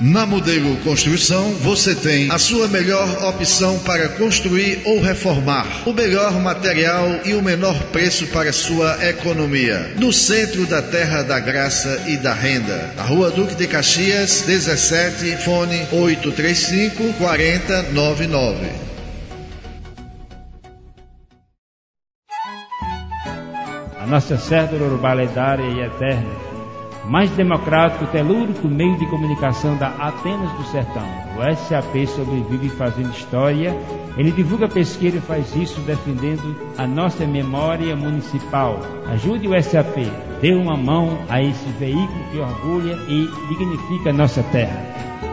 Na Modelo Construção, você tem a sua melhor opção para construir ou reformar. O melhor material e o menor preço para sua economia. No centro da Terra da Graça e da Renda. Na Rua Duque de Caxias, 17, fone 835-4099. A nossa cédula urbanedária e eterna, mais democrático, telúrico meio de comunicação da Atenas do Sertão. O SAP sobrevive fazendo história. Ele divulga pesquisa e faz isso defendendo a nossa memória municipal. Ajude o SAP. Dê uma mão a esse veículo que orgulha e dignifica a nossa terra.